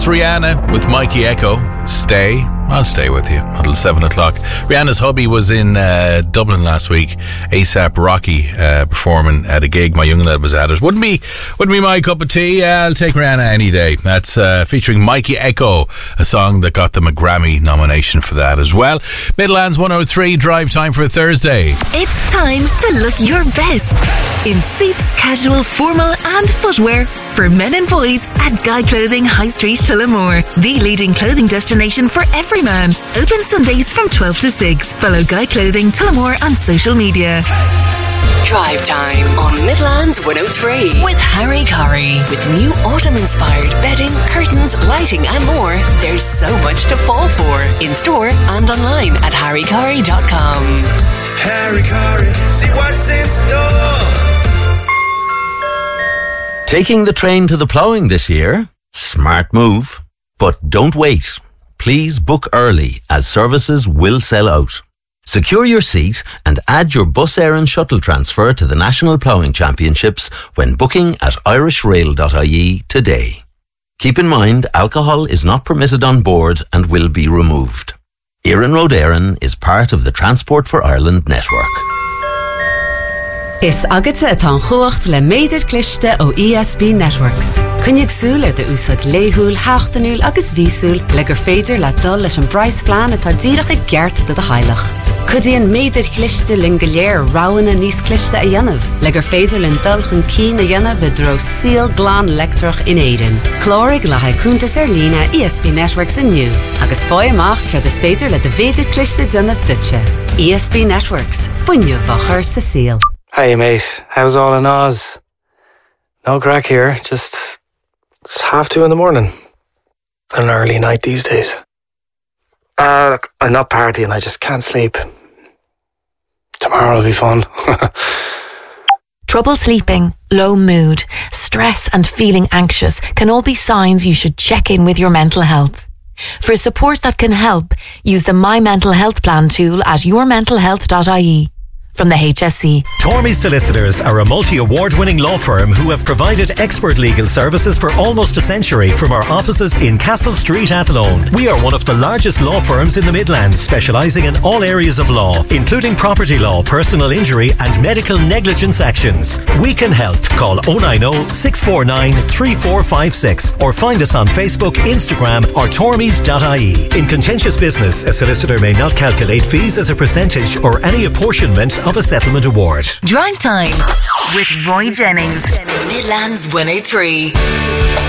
Rihanna with Mikey Echo. Stay. I'll stay with you until 7 o'clock. Rihanna's hubby was in Dublin last week. ASAP Rocky performing at a gig my young lad was at. It wouldn't be my cup of tea. I'll take Rihanna any day. That's featuring Mikey Echo, a song that got them a Grammy nomination for that as well. Midlands 103 drive time for Thursday. It's time to look your best in suits, casual, formal and footwear for men and boys at Guy Clothing High Street, Tullamore, the leading clothing destination for every man. Open Sundays from 12 to 6. Follow Guy Clothing Tullamore on social media. Drive time on Midlands 103 with Harry Curry. With new autumn-inspired bedding, curtains, lighting and more, there's so much to fall for. In store and online at harrycurry.com. Harry Curry, see what's in store. Taking the train to the ploughing this year? Smart move. But don't wait. Please book early as services will sell out. Secure your seat and add your Bus Air and Shuttle transfer to the National Ploughing Championships when booking at irishrail.ie today. Keep in mind, alcohol is not permitted on board and will be removed. Éireann Road Éireann is part of the Transport for Ireland network. Is agate atá chuacht le méidir cliste ó ESB Networks. Cynnig súl ar de úsad léhúil, háchtanúil agus vísúil le gur féidir le dul leis an brais plan atá díreach ag geart de hailach. Cudíon méidir cliste lin goléir ráwanna níos cliste a dhéanamh, le gur féidir lin dulchan cín a dhéanamh le dro síl glán lectrach in Éireann. Clórig le haicúntas ar lína ESB Networks inniu, agus fói amach cead is féidir le de véidir cliste dynamh dutse. ESB Networks, fuinne vachar sa síl. Hey mate, how's all in Oz? No crack here, just it's 2:30 in the morning. An early night these days. Look, I'm not partying, I just can't sleep. Tomorrow will be fun. Trouble sleeping, low mood, stress and feeling anxious can all be signs you should check in with your mental health. For support that can help, use the My Mental Health Plan tool at yourmentalhealth.ie. From the HSC. Tormey's Solicitors are a multi-award-winning law firm who have provided expert legal services for almost a century from our offices in Castle Street, Athlone. We are one of the largest law firms in the Midlands, specialising in all areas of law, including property law, personal injury and medical negligence actions. We can help. Call 090 649 3456 or find us on Facebook, Instagram or tormeys.ie. In contentious business, a solicitor may not calculate fees as a percentage or any apportionment of a settlement award. Drive time with Roy Jennings. Midlands 103.